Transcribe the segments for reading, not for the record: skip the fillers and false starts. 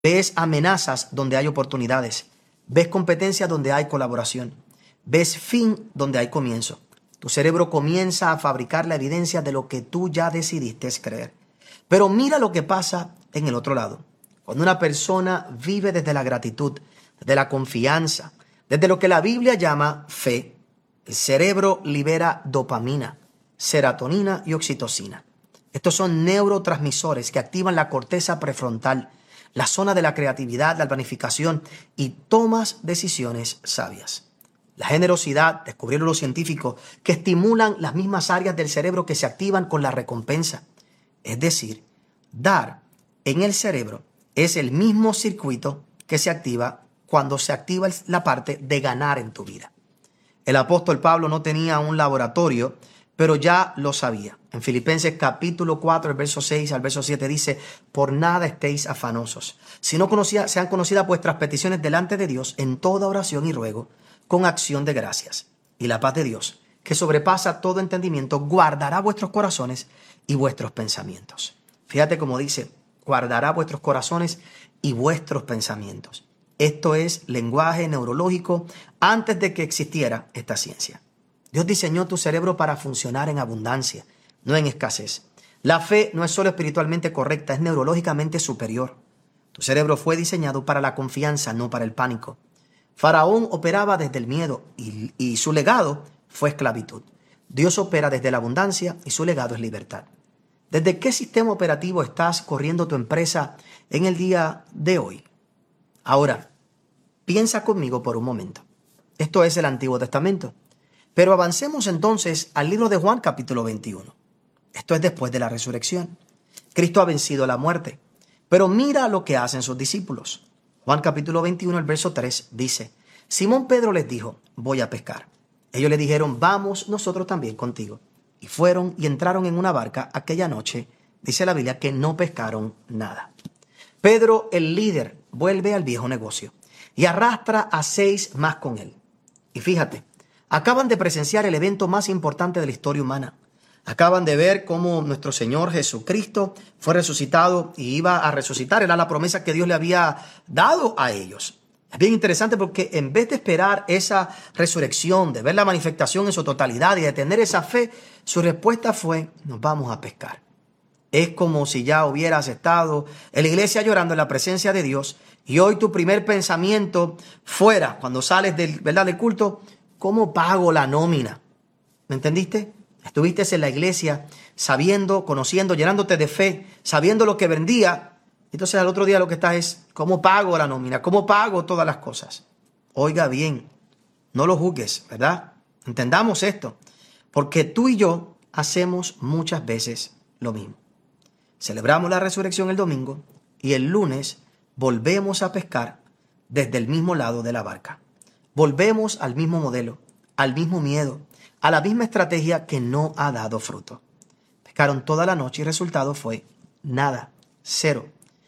Ves amenazas donde hay oportunidades. Ves competencia donde hay colaboración. Ves fin donde hay comienzo. Tu cerebro comienza a fabricar la evidencia de lo que tú ya decidiste creer. Pero mira lo que pasa en el otro lado. Cuando una persona vive desde la gratitud, desde la confianza, desde lo que la Biblia llama fe, el cerebro libera dopamina, serotonina y oxitocina. Estos son neurotransmisores que activan la corteza prefrontal, la zona de la creatividad, la planificación y tomas decisiones sabias. La generosidad, descubrieron los científicos, que estimulan las mismas áreas del cerebro que se activan con la recompensa. Es decir, dar en el cerebro es el mismo circuito que se activa cuando se activa la parte de ganar en tu vida. El apóstol Pablo no tenía un laboratorio, pero ya lo sabía. En Filipenses capítulo 4, el verso 6 al verso 7 dice: por nada estéis afanosos, sino sean conocidas vuestras peticiones delante de Dios en toda oración y ruego, con acción de gracias. Y la paz de Dios, que sobrepasa todo entendimiento, guardará vuestros corazones y vuestros pensamientos. Fíjate cómo dice: guardará vuestros corazones y vuestros pensamientos. Esto es lenguaje neurológico antes de que existiera esta ciencia. Dios diseñó tu cerebro para funcionar en abundancia, no en escasez. La fe no es solo espiritualmente correcta, es neurológicamente superior. Tu cerebro fue diseñado para la confianza, no para el pánico. Faraón operaba desde el miedo y su legado fue esclavitud. Dios opera desde la abundancia y su legado es libertad. ¿Desde qué sistema operativo estás corriendo tu empresa en el día de hoy? Ahora, piensa conmigo por un momento. Esto es el Antiguo Testamento. Pero avancemos entonces al libro de Juan capítulo 21. Esto es después de la resurrección. Cristo ha vencido la muerte. Pero mira lo que hacen sus discípulos. Juan capítulo 21, el verso 3 dice: Simón Pedro les dijo: voy a pescar. Ellos le dijeron: vamos nosotros también contigo. Y fueron y entraron en una barca aquella noche. Dice la Biblia que no pescaron nada. Pedro, el líder, vuelve al viejo negocio y arrastra a 6 más con él. Y fíjate, acaban de presenciar el evento más importante de la historia humana. Acaban de ver cómo nuestro Señor Jesucristo fue resucitado y iba a resucitar. Era la promesa que Dios le había dado a ellos. Es bien interesante porque en vez de esperar esa resurrección, de ver la manifestación en su totalidad y de tener esa fe, su respuesta fue: nos vamos a pescar. Es como si ya hubieras estado en la iglesia llorando en la presencia de Dios y hoy tu primer pensamiento fuera, cuando sales del culto: ¿cómo pago la nómina? ¿Me entendiste? Estuviste en la iglesia sabiendo, conociendo, llenándote de fe, sabiendo lo que vendía. Entonces al otro día lo que estás es: ¿cómo pago la nómina? ¿Cómo pago todas las cosas? Oiga bien, no lo juzgues, ¿verdad? Entendamos esto, porque tú y yo hacemos muchas veces lo mismo. Celebramos la resurrección el domingo y el lunes volvemos a pescar desde el mismo lado de la barca. Volvemos al mismo modelo, al mismo miedo, a la misma estrategia que no ha dado fruto. Pescaron toda la noche y el resultado fue nada, 0.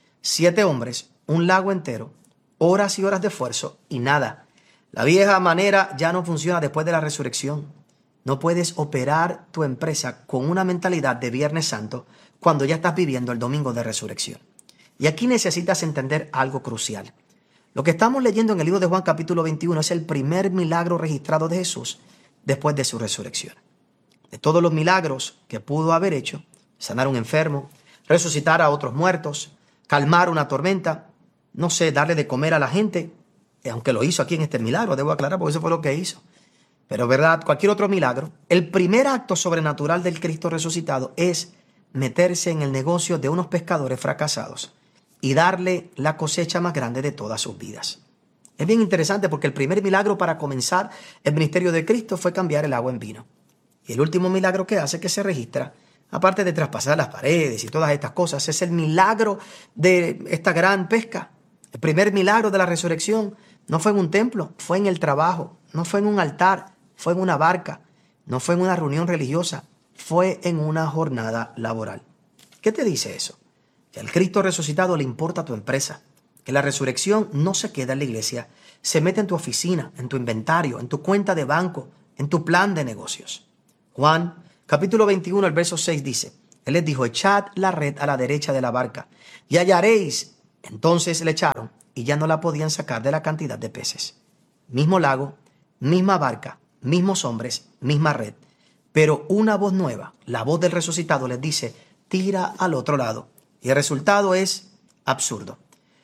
7 hombres, un lago entero, horas y horas de esfuerzo y nada. La vieja manera ya no funciona después de la resurrección. No puedes operar tu empresa con una mentalidad de Viernes Santo cuando ya estás viviendo el domingo de resurrección. Y aquí necesitas entender algo crucial. Lo que estamos leyendo en el libro de Juan capítulo 21 es el primer milagro registrado de Jesús después de su resurrección. De todos los milagros que pudo haber hecho: sanar a un enfermo, resucitar a otros muertos, calmar una tormenta, no sé, darle de comer a la gente, aunque lo hizo aquí en este milagro, debo aclarar, porque eso fue lo que hizo. Pero verdad, cualquier otro milagro, el primer acto sobrenatural del Cristo resucitado es meterse en el negocio de unos pescadores fracasados y darle la cosecha más grande de todas sus vidas. Es bien interesante porque el primer milagro para comenzar el ministerio de Cristo fue cambiar el agua en vino. Y el último milagro que hace, que se registra, aparte de traspasar las paredes y todas estas cosas, es el milagro de esta gran pesca. El primer milagro de la resurrección no fue en un templo, fue en el trabajo, no fue en un altar, fue en una barca, no fue en una reunión religiosa, fue en una jornada laboral. ¿Qué te dice eso? Que al Cristo resucitado le importa tu empresa, que la resurrección no se queda en la iglesia, se mete en tu oficina, en tu inventario, en tu cuenta de banco, en tu plan de negocios. Juan capítulo 21, el verso 6 dice: Él les dijo: echad la red a la derecha de la barca y hallaréis. Entonces le echaron y ya no la podían sacar de la cantidad de peces. Mismo lago, misma barca, mismos hombres, misma red. Pero una voz nueva, la voz del resucitado, les dice, tira al otro lado. Y el resultado es absurdo.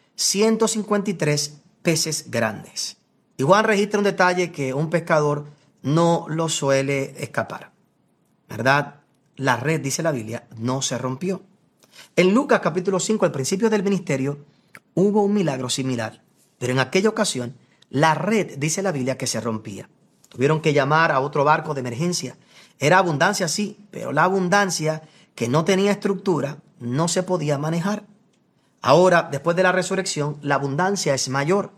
153 peces grandes. Y Juan registra un detalle que un pescador no lo suele escapar. ¿Verdad? La red, dice la Biblia, no se rompió. En Lucas capítulo 5, al principio del ministerio, hubo un milagro similar. Pero en aquella ocasión, la red, dice la Biblia, que se rompía. Tuvieron que llamar a otro barco de emergencia. Era abundancia, sí, pero la abundancia que no tenía estructura no se podía manejar. Ahora, después de la resurrección, la abundancia es mayor.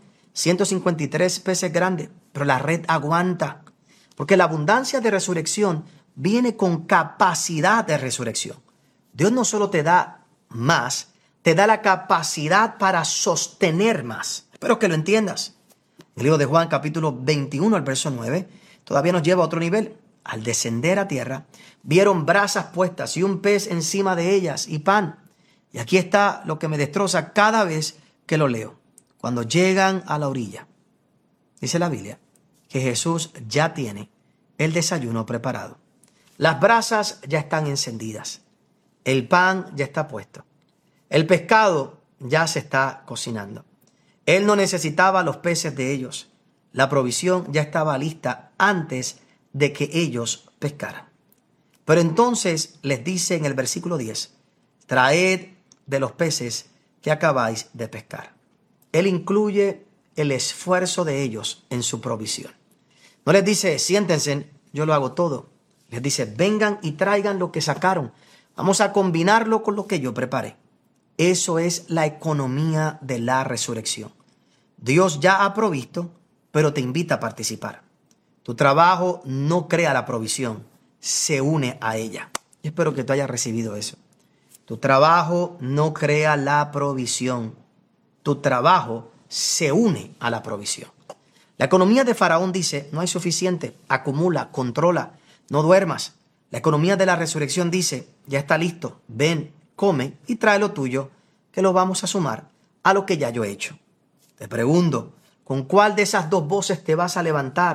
153 peces grandes, pero la red aguanta. Porque la abundancia de resurrección viene con capacidad de resurrección. Dios no solo te da más, te da la capacidad para sostener más. Espero que lo entiendas. El libro de Juan, capítulo 21, al verso 9, todavía nos lleva a otro nivel. Al descender a tierra, vieron brasas puestas y un pez encima de ellas y pan. Y aquí está lo que me destroza cada vez que lo leo. Cuando llegan a la orilla, dice la Biblia, que Jesús ya tiene el desayuno preparado. Las brasas ya están encendidas. El pan ya está puesto. El pescado ya se está cocinando. Él no necesitaba los peces de ellos. La provisión ya estaba lista antes de que ellos pescaran. Pero entonces les dice en el versículo 10, traed de los peces que acabáis de pescar. Él incluye el esfuerzo de ellos en su provisión. No les dice, siéntense, yo lo hago todo. Les dice, vengan y traigan lo que sacaron. Vamos a combinarlo con lo que yo preparé. Eso es la economía de la resurrección. Dios ya ha provisto, pero te invita a participar. Tu trabajo no crea la provisión, se une a ella. Yo espero que tú hayas recibido eso. Tu trabajo no crea la provisión. Tu trabajo se une a la provisión. La economía de Faraón dice, no hay suficiente, acumula, controla, no duermas. La economía de la resurrección dice, ya está listo, ven, come y trae lo tuyo, que lo vamos a sumar a lo que ya yo he hecho. Te pregunto, ¿con cuál de esas dos voces te vas a levantar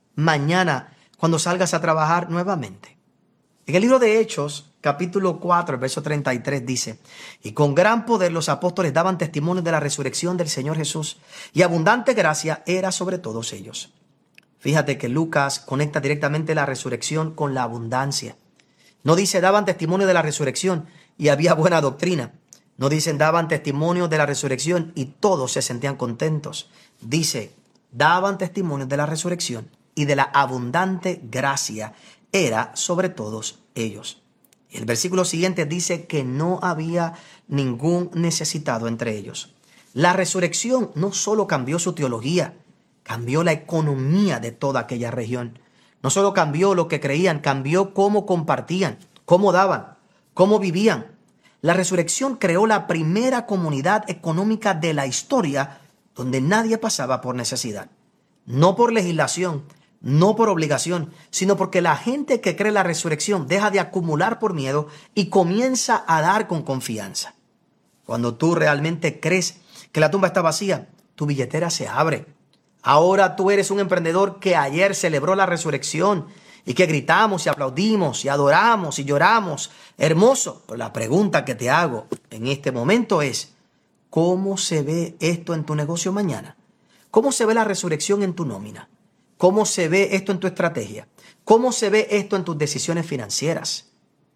mañana cuando salgas a trabajar nuevamente? En el libro de Hechos, capítulo 4, el verso 33 dice, y con gran poder los apóstoles daban testimonio de la resurrección del Señor Jesús, y abundante gracia era sobre todos ellos. Fíjate que Lucas conecta directamente la resurrección con la abundancia. No dice daban testimonio de la resurrección y había buena doctrina. No dicen daban testimonio de la resurrección y todos se sentían contentos. Dice, daban testimonio de la resurrección y de la abundante gracia era sobre todos ellos. Y el versículo siguiente dice que no había ningún necesitado entre ellos. La resurrección no solo cambió su teología, cambió la economía de toda aquella región. No solo cambió lo que creían, cambió cómo compartían, cómo daban, cómo vivían. La resurrección creó la primera comunidad económica de la historia donde nadie pasaba por necesidad. No por legislación, no por obligación, sino porque la gente que cree la resurrección deja de acumular por miedo y comienza a dar con confianza. Cuando tú realmente crees que la tumba está vacía, tu billetera se abre. Ahora tú eres un emprendedor que ayer celebró la resurrección y que gritamos y aplaudimos y adoramos y lloramos. Hermoso. Pero la pregunta que te hago en este momento es, ¿cómo se ve esto en tu negocio mañana? ¿Cómo se ve la resurrección en tu nómina? ¿Cómo se ve esto en tu estrategia? ¿Cómo se ve esto en tus decisiones financieras?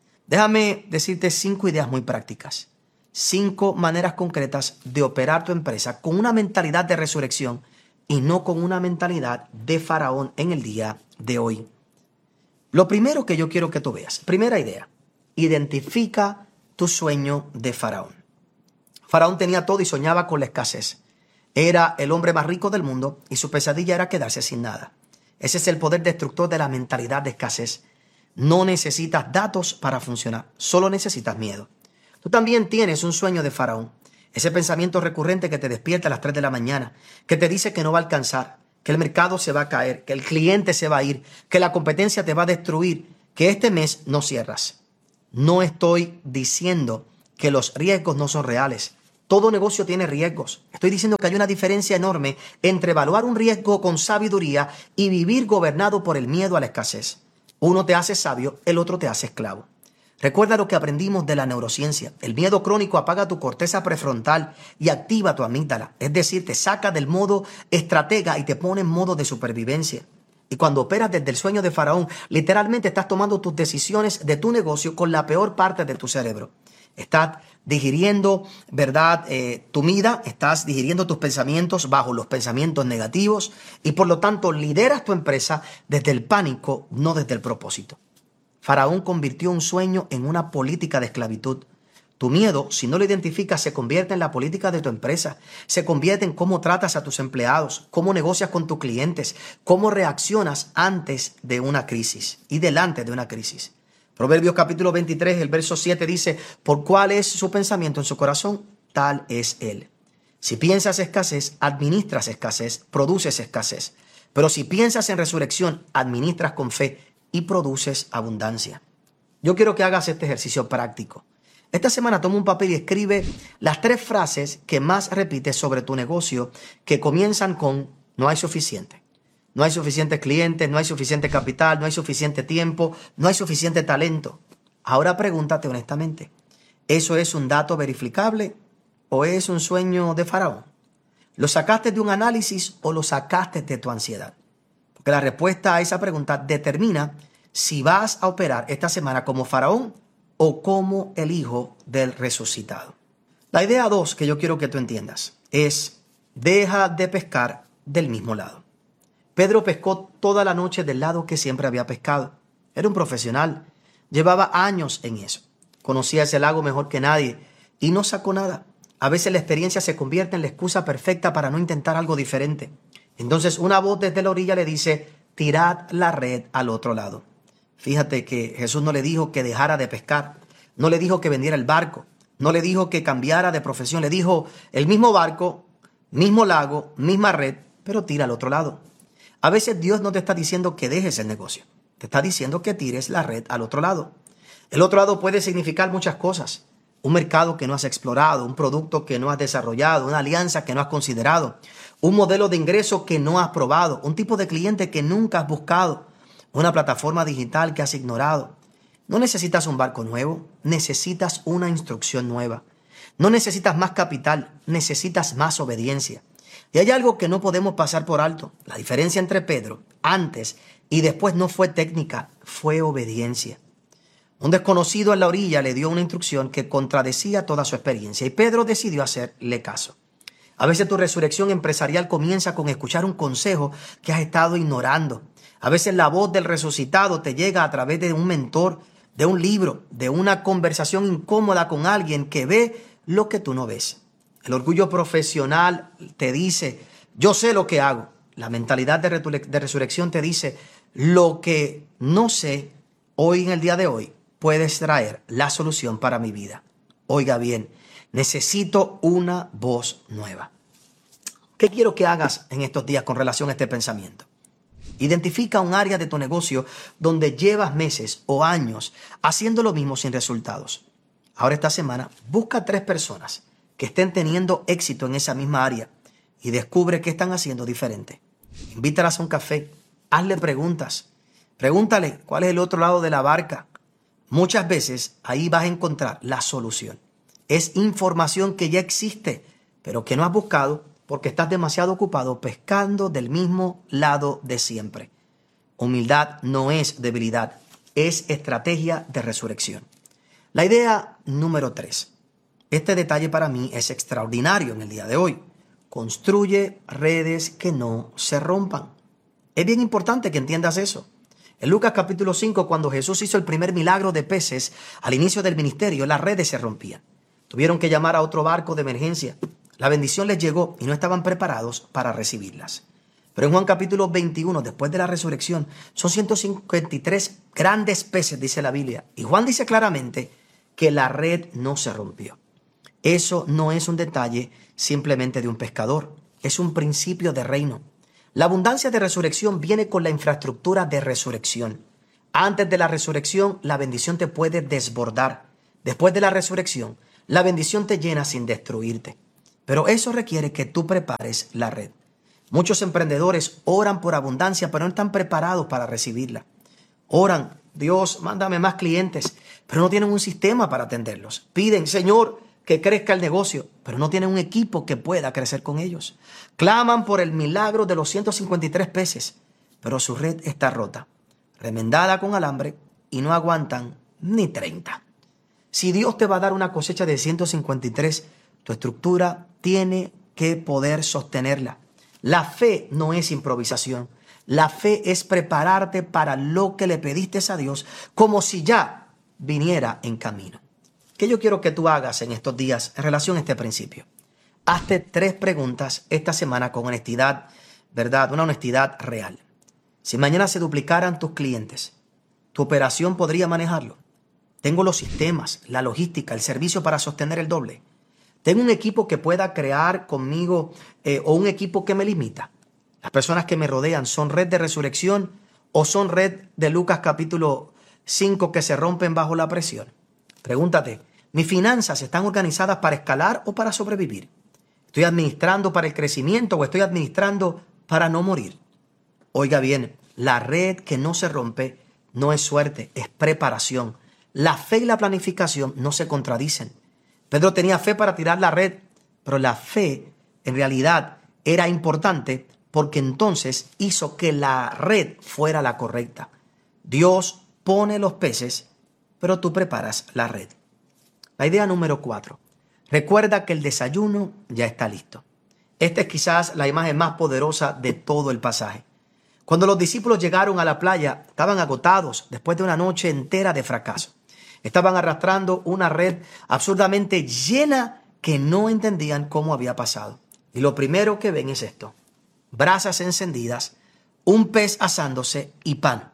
Déjame decirte 5 ideas muy prácticas. 5 maneras concretas de operar tu empresa con una mentalidad de resurrección y no con una mentalidad de faraón en el día de hoy. Lo primero que yo quiero que tú veas, primera idea, identifica tu sueño de faraón. Faraón tenía todo y soñaba con la escasez. Era el hombre más rico del mundo y su pesadilla era quedarse sin nada. Ese es el poder destructor de la mentalidad de escasez. No necesitas datos para funcionar, solo necesitas miedo. Tú también tienes un sueño de faraón. Ese pensamiento recurrente que te despierta a las 3 de la mañana, que te dice que no va a alcanzar, que el mercado se va a caer, que el cliente se va a ir, que la competencia te va a destruir, que este mes no cierras. No estoy diciendo que los riesgos no son reales. Todo negocio tiene riesgos. Estoy diciendo que hay una diferencia enorme entre evaluar un riesgo con sabiduría y vivir gobernado por el miedo a la escasez. Uno te hace sabio, el otro te hace esclavo. Recuerda lo que aprendimos de la neurociencia. El miedo crónico apaga tu corteza prefrontal y activa tu amígdala. Es decir, te saca del modo estratega y te pone en modo de supervivencia. Y cuando operas desde el sueño de Faraón, literalmente estás tomando tus decisiones de tu negocio con la peor parte de tu cerebro. Estás digiriendo, ¿verdad? Tu vida, estás digiriendo tus pensamientos bajo los pensamientos negativos y por lo tanto lideras tu empresa desde el pánico, no desde el propósito. Faraón convirtió un sueño en una política de esclavitud. Tu miedo, si no lo identificas, se convierte en la política de tu empresa. Se convierte en cómo tratas a tus empleados, cómo negocias con tus clientes, cómo reaccionas antes de una crisis y delante de una crisis. Proverbios capítulo 23, el verso 7 dice, por cuál es su pensamiento en su corazón, tal es él. Si piensas escasez, administras escasez, produces escasez. Pero si piensas en resurrección, administras con fe y produces abundancia. Yo quiero que hagas este ejercicio práctico. Esta semana toma un papel y escribe las 3 frases que más repites sobre tu negocio que comienzan con no hay suficiente. No hay suficientes clientes, no hay suficiente capital, no hay suficiente tiempo, no hay suficiente talento. Ahora pregúntate honestamente, ¿eso es un dato verificable o es un sueño de Faraón? ¿Lo sacaste de un análisis o lo sacaste de tu ansiedad? Porque la respuesta a esa pregunta determina si vas a operar esta semana como Faraón o como el hijo del resucitado. La idea 2 que yo quiero que tú entiendas es deja de pescar del mismo lado. Pedro pescó toda la noche del lado que siempre había pescado. Era un profesional, llevaba años en eso. Conocía ese lago mejor que nadie y no sacó nada. A veces la experiencia se convierte en la excusa perfecta para no intentar algo diferente. Entonces una voz desde la orilla le dice, tirad la red al otro lado. Fíjate que Jesús no le dijo que dejara de pescar, no le dijo que vendiera el barco, no le dijo que cambiara de profesión, le dijo el mismo barco, mismo lago, misma red, pero tira al otro lado. A veces Dios no te está diciendo que dejes el negocio, te está diciendo que tires la red al otro lado. El otro lado puede significar muchas cosas. Un mercado que no has explorado, un producto que no has desarrollado, una alianza que no has considerado, un modelo de ingreso que no has probado, un tipo de cliente que nunca has buscado, una plataforma digital que has ignorado. No necesitas un barco nuevo, necesitas una instrucción nueva. No necesitas más capital, necesitas más obediencia. Y hay algo que no podemos pasar por alto. La diferencia entre Pedro antes y después no fue técnica, fue obediencia. Un desconocido en la orilla le dio una instrucción que contradecía toda su experiencia y Pedro decidió hacerle caso. A veces tu resurrección empresarial comienza con escuchar un consejo que has estado ignorando. A veces la voz del resucitado te llega a través de un mentor, de un libro, de una conversación incómoda con alguien que ve lo que tú no ves. El orgullo profesional te dice, yo sé lo que hago. La mentalidad de resurrección te dice, lo que no sé hoy en el día de hoy puedes traer la solución para mi vida. Oiga bien, necesito una voz nueva. ¿Qué quiero que hagas en estos días con relación a este pensamiento? Identifica un área de tu negocio donde llevas meses o años haciendo lo mismo sin resultados. Ahora esta semana busca 3 personas que estén teniendo éxito en esa misma área y descubre qué están haciendo diferente. Invítalas a un café, hazle preguntas. Pregúntale cuál es el otro lado de la barca. Muchas veces ahí vas a encontrar la solución. Es información que ya existe, pero que no has buscado porque estás demasiado ocupado pescando del mismo lado de siempre. Humildad no es debilidad, es estrategia de resurrección. La idea número 3. Este detalle para mí es extraordinario en el día de hoy. Construye redes que no se rompan. Es bien importante que entiendas eso. En Lucas capítulo 5, cuando Jesús hizo el primer milagro de peces, al inicio del ministerio, las redes se rompían. Tuvieron que llamar a otro barco de emergencia. La bendición les llegó y no estaban preparados para recibirlas. Pero en Juan capítulo 21, después de la resurrección, son 153 grandes peces, dice la Biblia. Y Juan dice claramente que la red no se rompió. Eso no es un detalle simplemente de un pescador. Es un principio de reino. La abundancia de resurrección viene con la infraestructura de resurrección. Antes de la resurrección, la bendición te puede desbordar. Después de la resurrección, La bendición te llena sin destruirte. Pero eso requiere que tú prepares la red. Muchos emprendedores oran por abundancia, pero no están preparados para recibirla. Oran, Dios, mándame más clientes, pero no tienen un sistema para atenderlos. Piden, Señor, que crezca el negocio, pero no tienen un equipo que pueda crecer con ellos. Claman por el milagro de los 153 peces, pero su red está rota, remendada con alambre, y no aguantan ni 30. Si Dios te va a dar una cosecha de 153, tu estructura tiene que poder sostenerla. La fe no es improvisación. La fe es prepararte para lo que le pediste a Dios, como si ya viniera en camino. ¿Qué yo quiero que tú hagas en estos días en relación a este principio? Hazte 3 preguntas esta semana con honestidad, ¿verdad? Una honestidad real. Si mañana se duplicaran tus clientes, ¿tu operación podría manejarlo? ¿Tengo los sistemas, la logística, el servicio para sostener el doble? ¿Tengo un equipo que pueda crear conmigo o un equipo que me limita? ¿Las personas que me rodean son red de resurrección o son red de Lucas capítulo 5 que se rompen bajo la presión? Pregúntate, ¿mis finanzas están organizadas para escalar o para sobrevivir? ¿Estoy administrando para el crecimiento o estoy administrando para no morir? Oiga bien, la red que no se rompe no es suerte, es preparación. La fe y la planificación no se contradicen. Pedro tenía fe para tirar la red, pero la fe en realidad era importante porque entonces hizo que la red fuera la correcta. Dios pone los peces, pero tú preparas la red. La idea número 4. Recuerda que el desayuno ya está listo. Esta es quizás la imagen más poderosa de todo el pasaje. Cuando los discípulos llegaron a la playa, estaban agotados después de una noche entera de fracaso. Estaban arrastrando una red absurdamente llena que no entendían cómo había pasado. Y lo primero que ven es esto: brasas encendidas, un pez asándose y pan.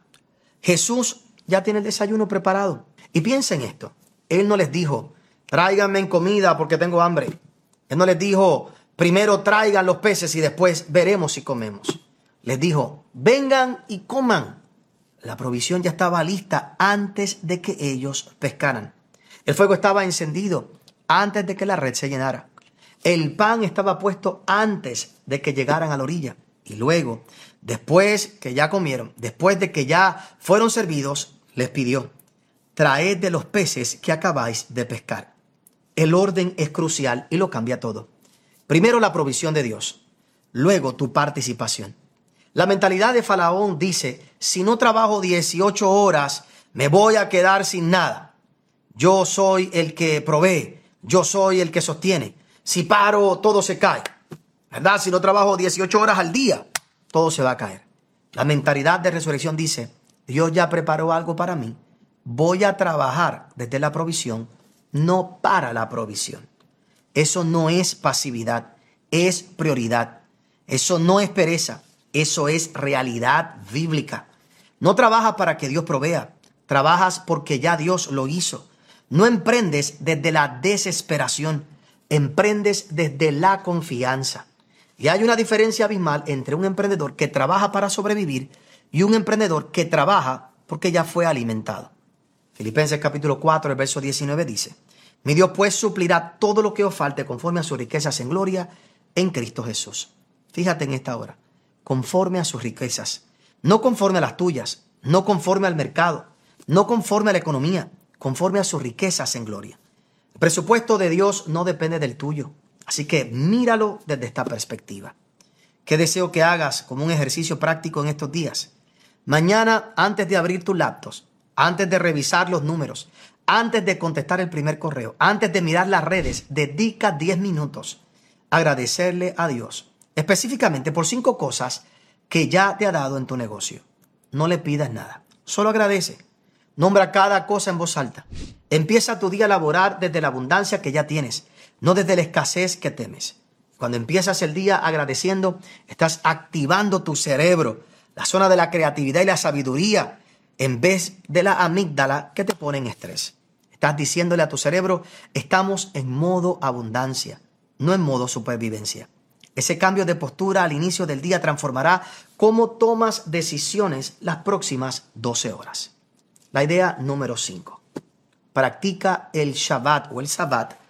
Jesús ya tiene el desayuno preparado. Y piensa en esto. Él no les dijo, tráiganme comida porque tengo hambre. Él no les dijo, primero traigan los peces y después veremos si comemos. Les dijo, vengan y coman. La provisión ya estaba lista antes de que ellos pescaran. El fuego estaba encendido antes de que la red se llenara. El pan estaba puesto antes de que llegaran a la orilla. Y luego, después que ya comieron, después de que ya fueron servidos, les pidió, traed de los peces que acabáis de pescar. El orden es crucial y lo cambia todo. Primero la provisión de Dios, luego tu participación. La mentalidad de Faraón dice, si no trabajo 18 horas, me voy a quedar sin nada. Yo soy el que provee, yo soy el que sostiene. Si paro, todo se cae. ¿Verdad? Si no trabajo 18 horas al día, todo se va a caer. La mentalidad de resurrección dice, Dios ya preparó algo para mí. Voy a trabajar desde la provisión, no para la provisión. Eso no es pasividad, es prioridad. Eso no es pereza, eso es realidad bíblica. No trabajas para que Dios provea, trabajas porque ya Dios lo hizo. No emprendes desde la desesperación, emprendes desde la confianza. Y hay una diferencia abismal entre un emprendedor que trabaja para sobrevivir y un emprendedor que trabaja porque ya fue alimentado. Filipenses capítulo 4, el verso 19 dice, mi Dios pues suplirá todo lo que os falte conforme a sus riquezas en gloria en Cristo Jesús. Fíjate en esta hora, conforme a sus riquezas, no conforme a las tuyas, no conforme al mercado, no conforme a la economía, conforme a sus riquezas en gloria. El presupuesto de Dios no depende del tuyo, así que míralo desde esta perspectiva. ¿Qué deseo que hagas como un ejercicio práctico en estos días? Mañana, antes de abrir tus laptops, antes de revisar los números, antes de contestar el primer correo, antes de mirar las redes, dedica 10 minutos a agradecerle a Dios, específicamente por 5 cosas que ya te ha dado en tu negocio. No le pidas nada, solo agradece. Nombra cada cosa en voz alta. Empieza tu día a laborar desde la abundancia que ya tienes, no desde la escasez que temes. Cuando empiezas el día agradeciendo, estás activando tu cerebro, la zona de la creatividad y la sabiduría, en vez de la amígdala que te pone en estrés. Estás diciéndole a tu cerebro, estamos en modo abundancia, no en modo supervivencia. Ese cambio de postura al inicio del día transformará cómo tomas decisiones las próximas 12 horas. La idea número 5. Practica el Shabbat o el Sabbat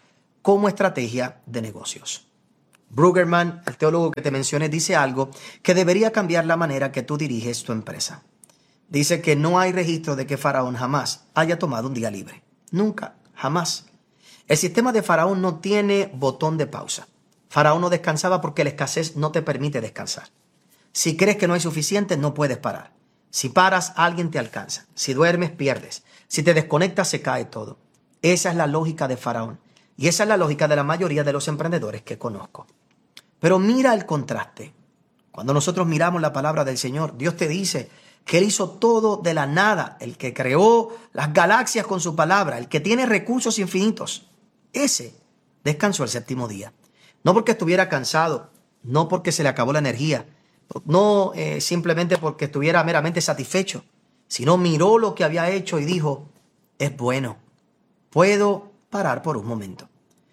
como estrategia de negocios. Brueggemann, el teólogo que te mencioné, dice algo que debería cambiar la manera que tú diriges tu empresa. Dice que no hay registro de que Faraón jamás haya tomado un día libre. Nunca, jamás. El sistema de Faraón no tiene botón de pausa. Faraón no descansaba porque la escasez no te permite descansar. Si crees que no hay suficiente, no puedes parar. Si paras, alguien te alcanza. Si duermes, pierdes. Si te desconectas, se cae todo. Esa es la lógica de Faraón. Y esa es la lógica de la mayoría de los emprendedores que conozco. Pero mira el contraste. Cuando nosotros miramos la palabra del Señor, Dios te dice que Él hizo todo de la nada, el que creó las galaxias con su palabra, el que tiene recursos infinitos. Ese descansó el séptimo día. No porque estuviera cansado, no porque se le acabó la energía, no simplemente porque estuviera meramente satisfecho, sino miró lo que había hecho y dijo, es bueno, puedo parar por un momento.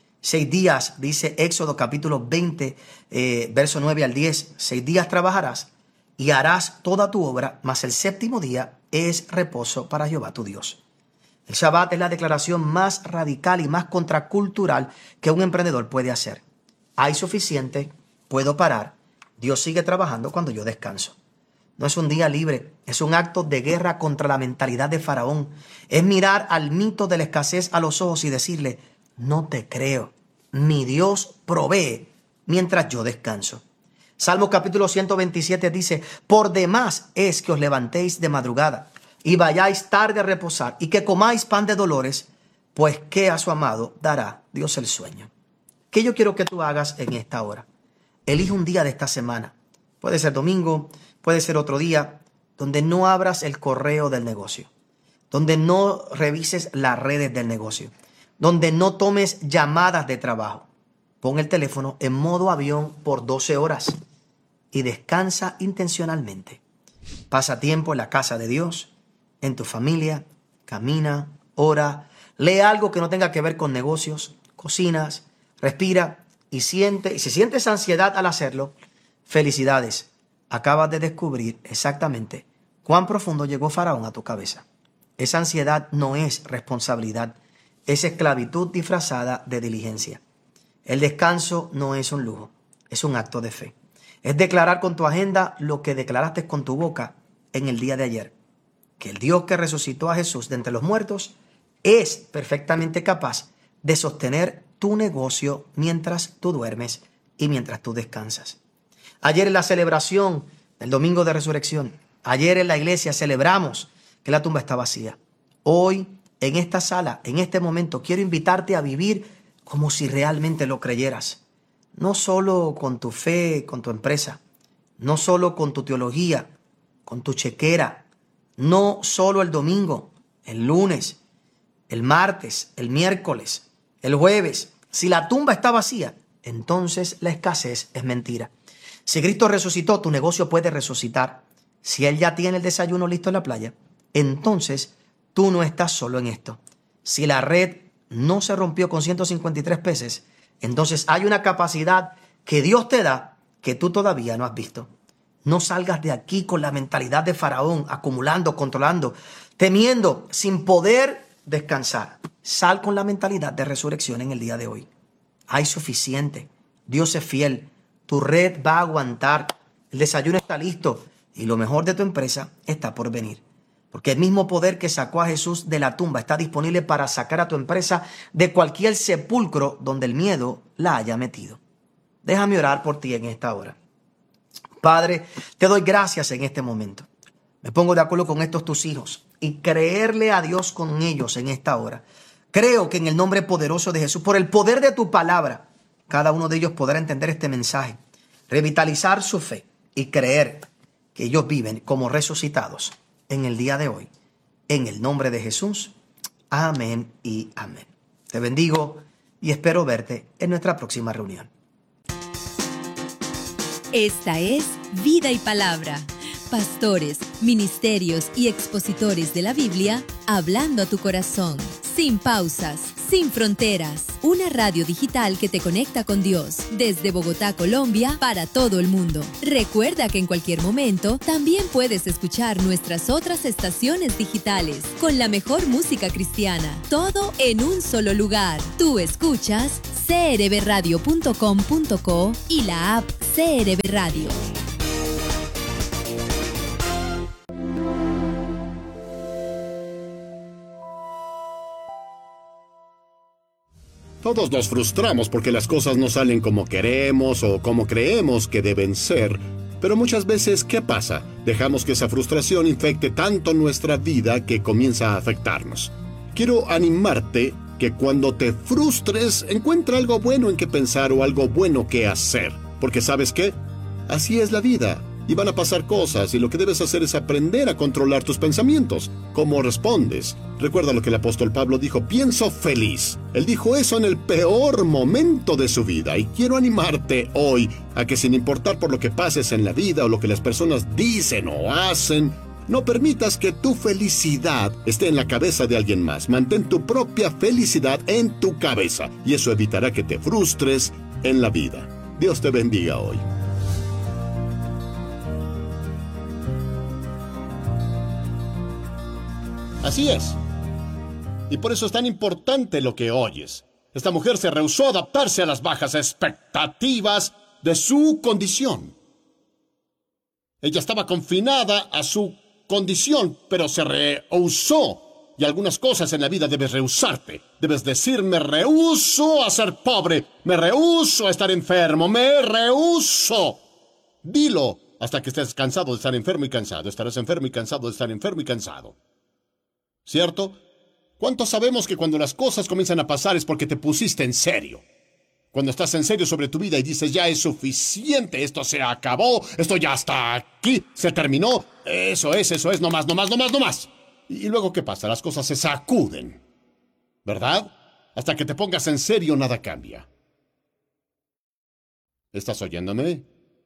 6 días, dice Éxodo capítulo 20, verso 9 al 10, 6 días trabajarás y harás toda tu obra, mas el séptimo día es reposo para Jehová tu Dios. El Shabbat es la declaración más radical y más contracultural que un emprendedor puede hacer. Hay suficiente, puedo parar, Dios sigue trabajando cuando yo descanso. No es un día libre, es un acto de guerra contra la mentalidad de Faraón. Es mirar al mito de la escasez a los ojos y decirle, no te creo, mi Dios provee mientras yo descanso. Salmo capítulo 127 dice, por demás es que os levantéis de madrugada y vayáis tarde a reposar y que comáis pan de dolores, pues que a su amado dará Dios el sueño. ¿Qué yo quiero que tú hagas en esta hora? Elige un día de esta semana. Puede ser domingo, puede ser otro día, donde no abras el correo del negocio, donde no revises las redes del negocio, donde no tomes llamadas de trabajo. Pon el teléfono en modo avión por 12 horas y descansa intencionalmente. Pasa tiempo en la casa de Dios, en tu familia, camina, ora, lee algo que no tenga que ver con negocios, cocinas, respira y siente. Y si sientes ansiedad al hacerlo, felicidades. Acabas de descubrir exactamente cuán profundo llegó Faraón a tu cabeza. Esa ansiedad no es responsabilidad, es esclavitud disfrazada de diligencia. El descanso no es un lujo, es un acto de fe. Es declarar con tu agenda lo que declaraste con tu boca en el día de ayer. Que el Dios que resucitó a Jesús de entre los muertos es perfectamente capaz de sostener tu negocio mientras tú duermes y mientras tú descansas. Ayer en la celebración del Domingo de Resurrección, ayer en la iglesia celebramos que la tumba está vacía. Hoy, en esta sala, en este momento, quiero invitarte a vivir como si realmente lo creyeras. No solo con tu fe, con tu empresa, no solo con tu teología, con tu chequera, no solo el domingo, el lunes, el martes, el miércoles, el jueves. Si la tumba está vacía, entonces la escasez es mentira. Si Cristo resucitó, tu negocio puede resucitar. Si Él ya tiene el desayuno listo en la playa, entonces tú no estás solo en esto. Si la red no se rompió con 153 peces, entonces hay una capacidad que Dios te da que tú todavía no has visto. No salgas de aquí con la mentalidad de Faraón, acumulando, controlando, temiendo, sin poder descansar. Sal con la mentalidad de resurrección en el día de hoy. Hay suficiente. Dios es fiel. Tu red va a aguantar. El desayuno está listo. Y lo mejor de tu empresa está por venir. Porque el mismo poder que sacó a Jesús de la tumba está disponible para sacar a tu empresa de cualquier sepulcro donde el miedo la haya metido. Déjame orar por ti en esta hora. Padre, te doy gracias en este momento. Me pongo de acuerdo con estos tus hijos y creerle a Dios con ellos en esta hora. Creo que en el nombre poderoso de Jesús, por el poder de tu palabra, cada uno de ellos podrá entender este mensaje, revitalizar su fe y creer que ellos viven como resucitados en el día de hoy. En el nombre de Jesús. Amén y amén. Te bendigo y espero verte en nuestra próxima reunión. Esta es Vida y Palabra. Pastores, ministerios y expositores de la Biblia hablando a tu corazón, sin pausas, Sin Fronteras, una radio digital que te conecta con Dios, desde Bogotá, Colombia, para todo el mundo. Recuerda que en cualquier momento también puedes escuchar nuestras otras estaciones digitales, con la mejor música cristiana, todo en un solo lugar. Tú escuchas crbradio.com.co y la app CRB Radio. Todos nos frustramos porque las cosas no salen como queremos o como creemos que deben ser. Pero muchas veces, ¿qué pasa? Dejamos que esa frustración infecte tanto nuestra vida que comienza a afectarnos. Quiero animarte que cuando te frustres, encuentra algo bueno en que pensar o algo bueno que hacer. Porque ¿sabes qué? Así es la vida. Y van a pasar cosas, y lo que debes hacer es aprender a controlar tus pensamientos. ¿Cómo respondes? Recuerda lo que el apóstol Pablo dijo: pienso feliz. Él dijo eso en el peor momento de su vida, y quiero animarte hoy a que, sin importar por lo que pases en la vida o lo que las personas dicen o hacen, no permitas que tu felicidad esté en la cabeza de alguien más. Mantén tu propia felicidad en tu cabeza, y eso evitará que te frustres en la vida. Dios te bendiga hoy. Así es. Y por eso es tan importante lo que oyes. Esta mujer se rehusó a adaptarse a las bajas expectativas de su condición. Ella estaba confinada a su condición, pero se rehusó. Y algunas cosas en la vida debes rehusarte. Debes decir: me rehúso a ser pobre, me rehúso a estar enfermo, me rehúso. Dilo hasta que estés cansado de estar enfermo y cansado. Estarás enfermo y cansado de estar enfermo y cansado. ¿Cierto? ¿Cuántos sabemos que cuando las cosas comienzan a pasar es porque te pusiste en serio? Cuando estás en serio sobre tu vida y dices: ya es suficiente, esto se acabó, esto ya está aquí, se terminó, eso es, no más. Y luego, ¿qué pasa? Las cosas se sacuden, ¿verdad? Hasta que te pongas en serio, nada cambia. ¿Estás oyéndome?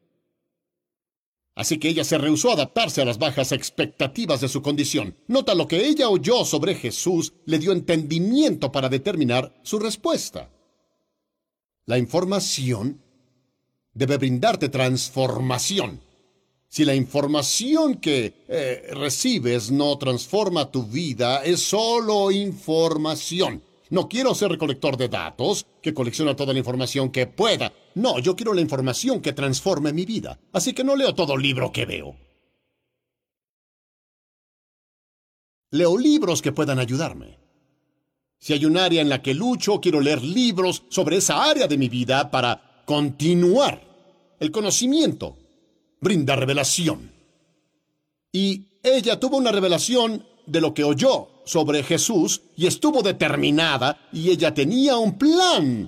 Así que ella se rehusó a adaptarse a las bajas expectativas de su condición. Nota, lo que ella oyó sobre Jesús le dio entendimiento para determinar su respuesta. La información debe brindarte transformación. Si la información que recibes no transforma tu vida, es solo información. No quiero ser recolector de datos que colecciona toda la información que pueda. No, yo quiero la información que transforme mi vida. Así que no leo todo libro que veo. Leo libros que puedan ayudarme. Si hay un área en la que lucho, quiero leer libros sobre esa área de mi vida para continuar. El conocimiento brinda revelación. Y ella tuvo una revelación de lo que oyó sobre Jesús y estuvo determinada, y ella tenía un plan.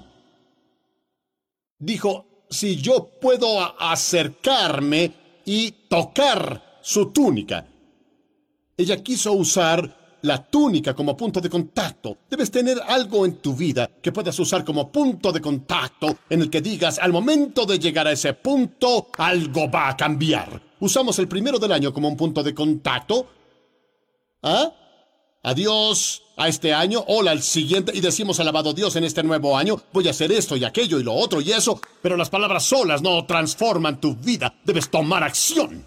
Dijo: si yo puedo acercarme y tocar su túnica. Ella quiso usar la túnica como punto de contacto. Debes tener algo en tu vida que puedas usar como punto de contacto, en el que digas: al momento de llegar a ese punto, algo va a cambiar. Usamos el 1 del año como un punto de contacto. ¿Ah? Adiós a este año, hola al siguiente, y decimos: alabado Dios, en este nuevo año voy a hacer esto y aquello y lo otro y eso, pero las palabras solas no transforman tu vida, debes tomar acción.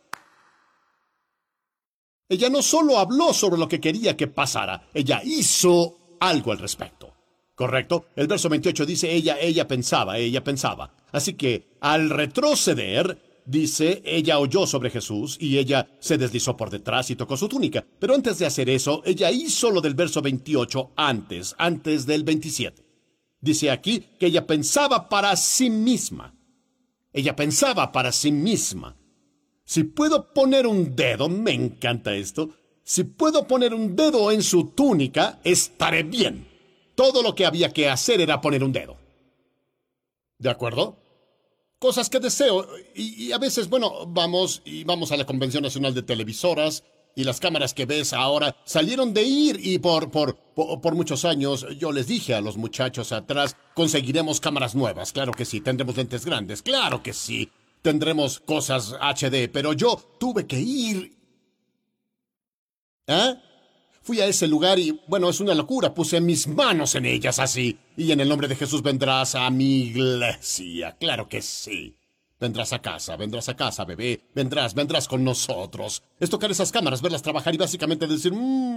Ella no solo habló sobre lo que quería que pasara, ella hizo algo al respecto. ¿Correcto? El verso 28 dice: ella pensaba. Así que al retroceder, dice, ella oyó sobre Jesús y ella se deslizó por detrás y tocó su túnica. Pero antes de hacer eso, ella hizo lo del verso 28 antes del 27. Dice aquí que ella pensaba para sí misma. Ella pensaba para sí misma. Si puedo poner un dedo, me encanta esto, si puedo poner un dedo en su túnica, estaré bien. Todo lo que había que hacer era poner un dedo. ¿De acuerdo? Cosas que deseo, y a veces, vamos a la Convención Nacional de Televisoras, y las cámaras que ves ahora salieron de ir, y por muchos años yo les dije a los muchachos atrás: conseguiremos cámaras nuevas, claro que sí, tendremos lentes grandes, claro que sí, tendremos cosas HD, pero yo tuve que ir. Fui a ese lugar y, bueno, es una locura. Puse mis manos en ellas así. Y en el nombre de Jesús vendrás a mi iglesia. Claro que sí. Vendrás a casa, bebé. Vendrás con nosotros. Es tocar esas cámaras, verlas trabajar y básicamente decir,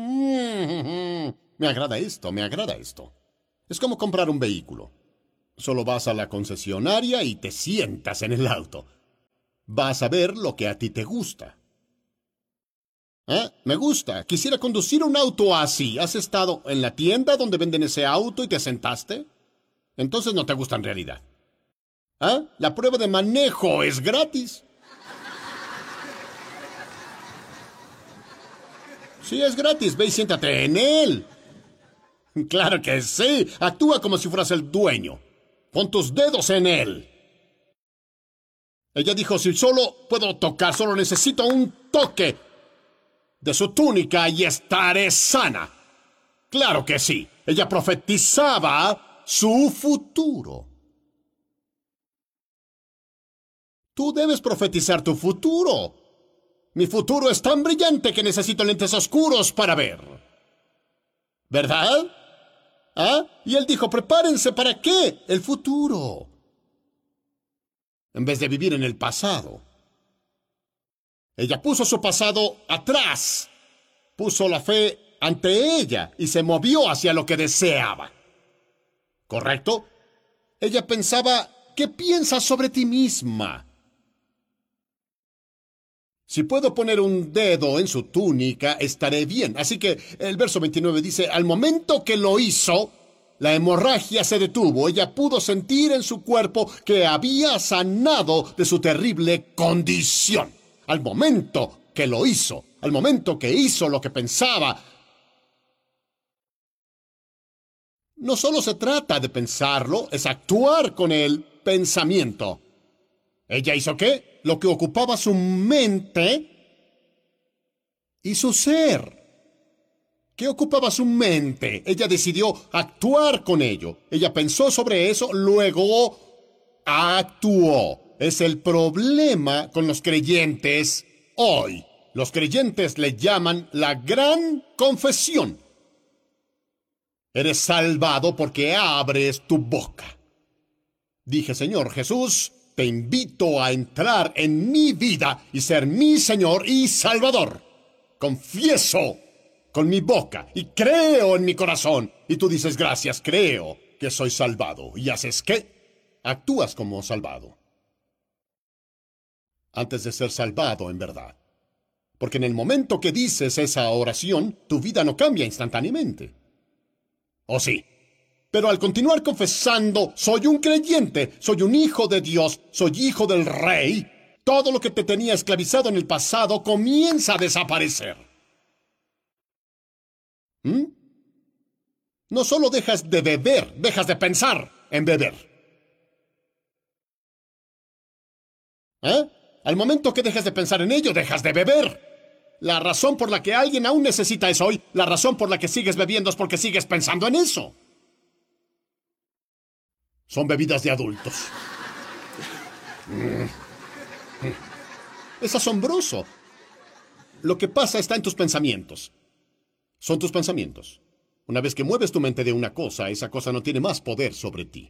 me agrada esto. Es como comprar un vehículo. Solo vas a la concesionaria y te sientas en el auto. Vas a ver lo que a ti te gusta. Me gusta. Quisiera conducir un auto así. ¿Has estado en la tienda donde venden ese auto y te sentaste? Entonces no te gusta en realidad. La prueba de manejo es gratis. Sí, es gratis. Ve y siéntate en él. Claro que sí. Actúa como si fueras el dueño. Pon tus dedos en él. Ella dijo, si solo puedo tocar, solo necesito un toque de su túnica y estaré sana. Claro que sí. Ella profetizaba su futuro. Tú debes profetizar tu futuro. Mi futuro es tan brillante que necesito lentes oscuros para ver. ¿Verdad? Y él dijo, prepárense, ¿para qué? El futuro. En vez de vivir en el pasado. Ella puso su pasado atrás. Puso la fe ante ella y se movió hacia lo que deseaba. ¿Correcto? Ella pensaba, ¿qué piensas sobre ti misma? Si puedo poner un dedo en su túnica, estaré bien. Así que el verso 29 dice, al momento que lo hizo, la hemorragia se detuvo. Ella pudo sentir en su cuerpo que había sanado de su terrible condición. Al momento que lo hizo, al momento que hizo lo que pensaba. No solo se trata de pensarlo, es actuar con el pensamiento. ¿Ella hizo qué? Lo que ocupaba su mente y su ser. ¿Qué ocupaba su mente? Ella decidió actuar con ello. Ella pensó sobre eso, luego actuó. Es el problema con los creyentes hoy. Los creyentes le llaman la gran confesión. Eres salvado porque abres tu boca. Dije, Señor Jesús, te invito a entrar en mi vida y ser mi Señor y Salvador. Confieso con mi boca y creo en mi corazón. Y tú dices, gracias, creo que soy salvado. ¿Y haces qué? Actúas como salvado. Antes de ser salvado en verdad. Porque en el momento que dices esa oración, tu vida no cambia instantáneamente. ¿O sí? Pero al continuar confesando, soy un creyente, soy un hijo de Dios, soy hijo del Rey, todo lo que te tenía esclavizado en el pasado comienza a desaparecer. No solo dejas de beber, dejas de pensar en beber. Al momento que dejas de pensar en ello, dejas de beber. La razón por la que alguien aún necesita eso hoy, la razón por la que sigues bebiendo es porque sigues pensando en eso. Son bebidas de adultos. Es asombroso. Lo que pasa está en tus pensamientos. Son tus pensamientos. Una vez que mueves tu mente de una cosa, esa cosa no tiene más poder sobre ti.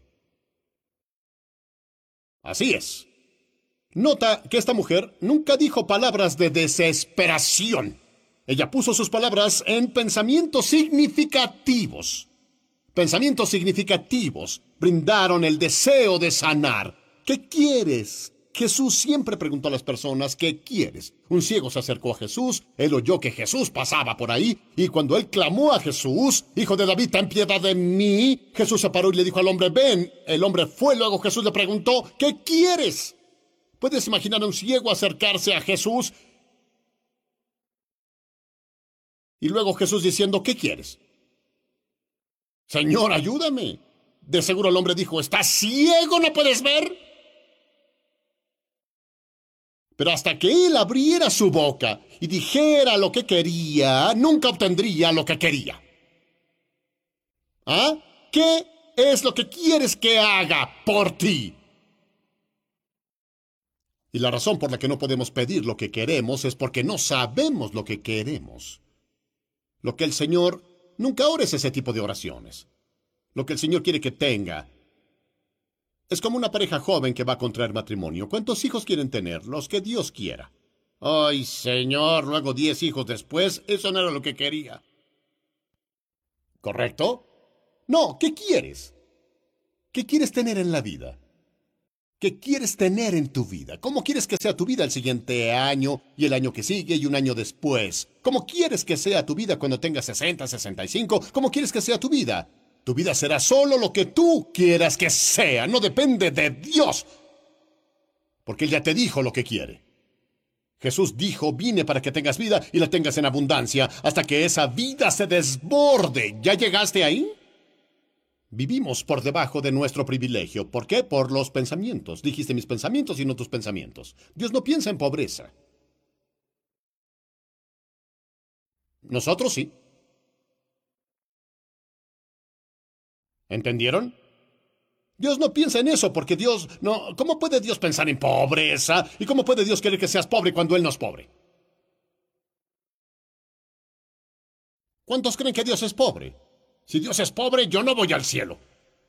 Así es. Nota que esta mujer nunca dijo palabras de desesperación. Ella puso sus palabras en pensamientos significativos. Pensamientos significativos brindaron el deseo de sanar. ¿Qué quieres? Jesús siempre preguntó a las personas, ¿qué quieres? Un ciego se acercó a Jesús, él oyó que Jesús pasaba por ahí, y cuando él clamó a Jesús, Hijo de David, ten piedad de mí, Jesús se paró y le dijo al hombre, ven. El hombre fue, luego Jesús le preguntó, ¿qué quieres? ¿Puedes imaginar a un ciego acercarse a Jesús? Y luego Jesús diciendo, ¿qué quieres? Señor, ayúdame. De seguro el hombre dijo, ¿estás ciego? ¿No puedes ver? Pero hasta que él abriera su boca y dijera lo que quería, nunca obtendría lo que quería. ¿Qué es lo que quieres que haga por ti? Y la razón por la que no podemos pedir lo que queremos es porque no sabemos lo que queremos. Lo que el Señor, nunca ores ese tipo de oraciones. Lo que el Señor quiere que tenga es como una pareja joven que va a contraer matrimonio. ¿Cuántos hijos quieren tener? Los que Dios quiera. Ay, Señor, luego 10 hijos después, eso no era lo que quería. ¿Correcto? No, ¿qué quieres? ¿Qué quieres tener en la vida? ¿Qué quieres tener en tu vida? ¿Cómo quieres que sea tu vida el siguiente año y el año que sigue y un año después? ¿Cómo quieres que sea tu vida cuando tengas 60, 65? ¿Cómo quieres que sea tu vida? Tu vida será solo lo que tú quieras que sea, no depende de Dios. Porque Él ya te dijo lo que quiere. Jesús dijo, vine para que tengas vida y la tengas en abundancia, hasta que esa vida se desborde. ¿Ya llegaste ahí? Vivimos por debajo de nuestro privilegio. ¿Por qué? Por los pensamientos. Dijiste mis pensamientos y no tus pensamientos. Dios no piensa en pobreza. Nosotros sí. ¿Entendieron? Dios no piensa en eso porque Dios no... ¿Cómo puede Dios pensar en pobreza? ¿Y cómo puede Dios querer que seas pobre cuando Él no es pobre? ¿Cuántos creen que Dios es pobre? Si Dios es pobre, yo no voy al cielo.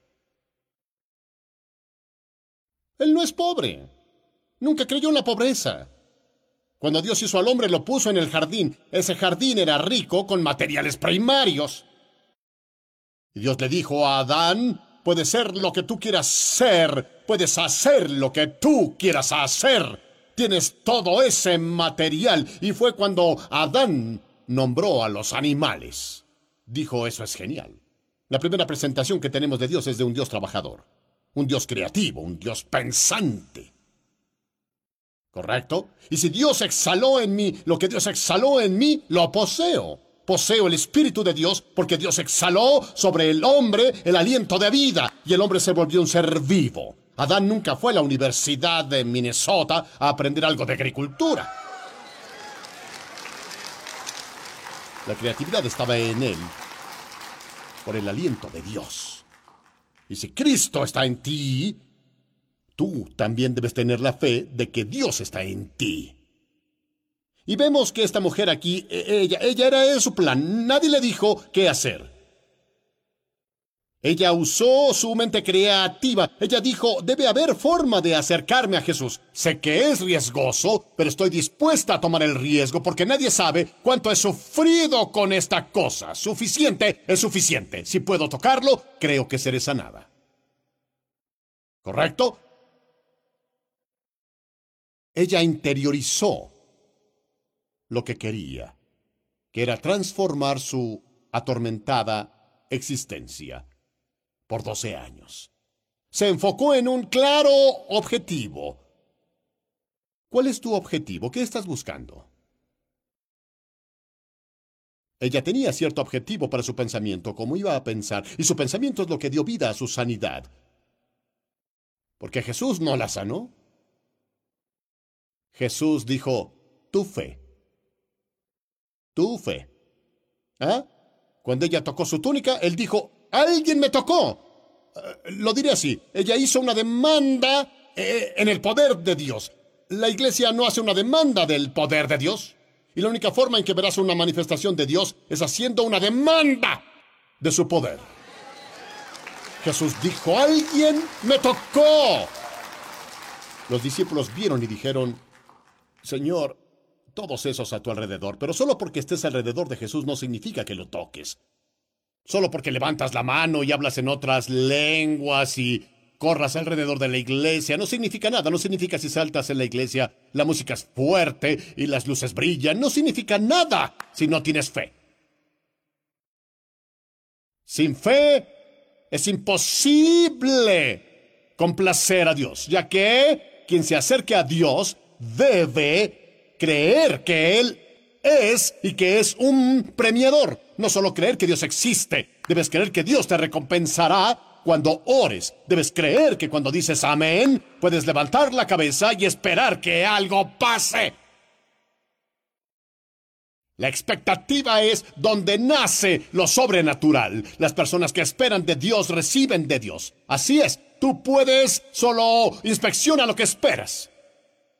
Él no es pobre. Nunca creyó en la pobreza. Cuando Dios hizo al hombre, lo puso en el jardín. Ese jardín era rico con materiales primarios. Y Dios le dijo a Adán, puedes ser lo que tú quieras ser, puedes hacer lo que tú quieras hacer. Tienes todo ese material. Y fue cuando Adán nombró a los animales. Dijo, eso es genial. La primera presentación que tenemos de Dios es de un Dios trabajador, un Dios creativo, un Dios pensante. ¿Correcto? Y si Dios exhaló en mí, lo que Dios exhaló en mí, lo poseo. Poseo el Espíritu de Dios porque Dios exhaló sobre el hombre el aliento de vida y el hombre se volvió un ser vivo. Adán nunca fue a la Universidad de Minnesota a aprender algo de agricultura. La creatividad estaba en él por el aliento de Dios. Y si Cristo está en ti, tú también debes tener la fe de que Dios está en ti. Y vemos que esta mujer aquí, ella era su plan. Nadie le dijo qué hacer. Ella usó su mente creativa. Ella dijo, debe haber forma de acercarme a Jesús. Sé que es riesgoso, pero estoy dispuesta a tomar el riesgo porque nadie sabe cuánto he sufrido con esta cosa. Suficiente es suficiente. Si puedo tocarlo, creo que seré sanada. ¿Correcto? Ella interiorizó lo que quería, que era transformar su atormentada existencia por 12 años. Se enfocó en un claro objetivo. ¿Cuál es tu objetivo? ¿Qué estás buscando? Ella tenía cierto objetivo para su pensamiento, cómo iba a pensar, y su pensamiento es lo que dio vida a su sanidad. Porque Jesús no la sanó. Jesús dijo, tu fe. Tu fe. ¿Ah? Cuando ella tocó su túnica, él dijo, ¡alguien me tocó! Lo diré así, ella hizo una demanda en el poder de Dios. La iglesia no hace una demanda del poder de Dios. Y la única forma en que verás una manifestación de Dios es haciendo una demanda de su poder. Jesús dijo, ¡alguien me tocó! Los discípulos vieron y dijeron, Señor, todos esos a tu alrededor, pero solo porque estés alrededor de Jesús no significa que lo toques. Solo porque levantas la mano y hablas en otras lenguas y corras alrededor de la iglesia, no significa nada. No significa si saltas en la iglesia, la música es fuerte y las luces brillan. No significa nada si no tienes fe. Sin fe es imposible complacer a Dios, ya que quien se acerque a Dios debe creer que Él es y que es un premiador. No solo creer que Dios existe, debes creer que Dios te recompensará cuando ores. Debes creer que cuando dices amén, puedes levantar la cabeza y esperar que algo pase. La expectativa es donde nace lo sobrenatural. Las personas que esperan de Dios reciben de Dios. Así es, tú puedes solo inspecciona lo que esperas.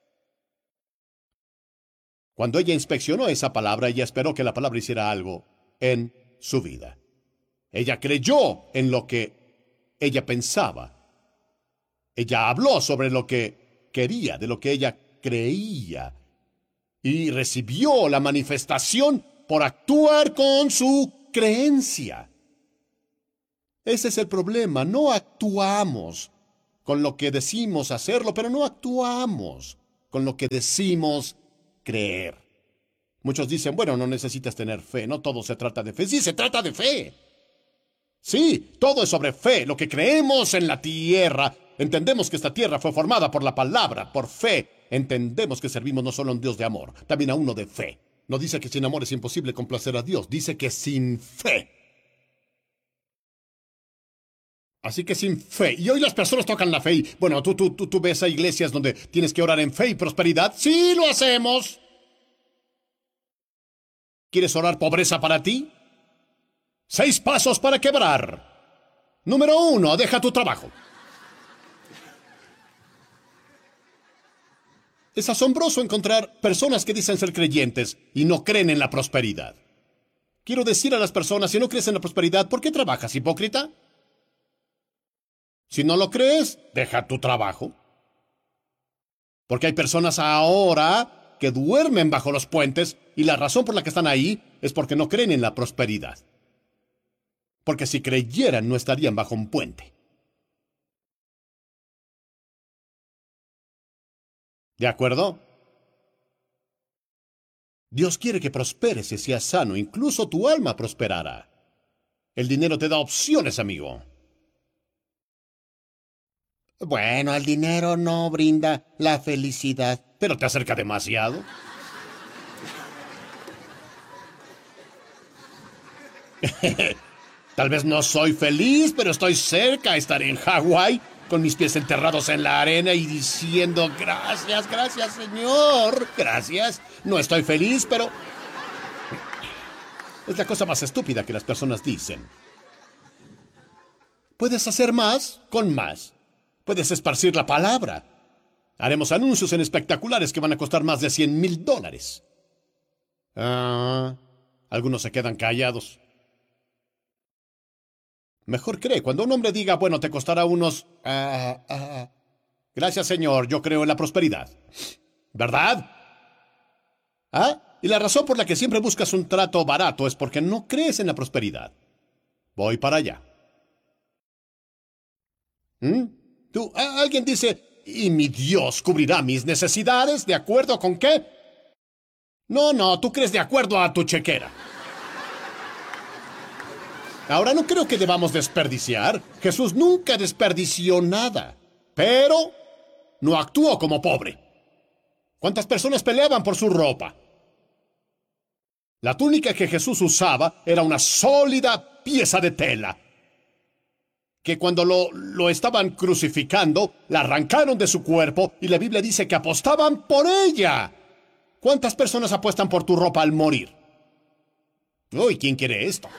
Cuando ella inspeccionó esa palabra, ella esperó que la palabra hiciera algo. en su vida. Ella creyó en lo que ella pensaba. Ella habló sobre lo que quería, de lo que ella creía, y recibió la manifestación por actuar con su creencia. Ese es el problema. No actuamos con lo que decimos hacerlo, pero no actuamos con lo que decimos creer. Muchos dicen, bueno, no necesitas tener fe, no todo se trata de fe. Sí, se trata de fe. Sí, todo es sobre fe, lo que creemos en la tierra. Entendemos que esta tierra fue formada por la palabra, por fe. Entendemos que servimos no solo a un Dios de amor, también a uno de fe. No dice que sin amor es imposible complacer a Dios, dice que sin fe. Así que sin fe. Y hoy las personas tocan la fe. Y, bueno, tú ves a iglesias donde tienes que orar en fe y prosperidad. ¡Sí, lo hacemos! ¿Quieres orar pobreza para ti? 6 pasos para quebrar. Número 1, deja tu trabajo. Es asombroso encontrar personas que dicen ser creyentes y no creen en la prosperidad. Quiero decir a las personas, si no crees en la prosperidad, ¿por qué trabajas, hipócrita? Si no lo crees, deja tu trabajo. Porque hay personas ahora que duermen bajo los puentes y la razón por la que están ahí es porque no creen en la prosperidad. Porque si creyeran no estarían bajo un puente. ¿De acuerdo? Dios quiere que prosperes y seas sano, incluso tu alma prosperará. El dinero te da opciones, amigo. Bueno, el dinero no brinda la felicidad, pero te acerca demasiado. Tal vez no soy feliz, pero estoy cerca. Estaré en Hawái con mis pies enterrados en la arena y diciendo gracias, gracias, Señor. Gracias. No estoy feliz, pero es la cosa más estúpida que las personas dicen. Puedes hacer más con más. Puedes esparcir la palabra. Haremos anuncios en espectaculares que van a costar más de $100,000. Algunos se quedan callados. Mejor cree, cuando un hombre diga, bueno, te costará unos... Gracias, Señor, yo creo en la prosperidad. ¿Verdad? Y la razón por la que siempre buscas un trato barato es porque no crees en la prosperidad. Voy para allá. Alguien dice, ¿y mi Dios cubrirá mis necesidades? ¿De acuerdo con qué? No, tú crees de acuerdo a tu chequera. Ahora, no creo que debamos desperdiciar. Jesús nunca desperdició nada, pero no actuó como pobre. ¿Cuántas personas peleaban por su ropa? La túnica que Jesús usaba era una sólida pieza de tela, que cuando lo estaban crucificando, la arrancaron de su cuerpo y la Biblia dice que apostaban por ella. ¿Cuántas personas apuestan por tu ropa al morir? Uy, ¿quién quiere esto?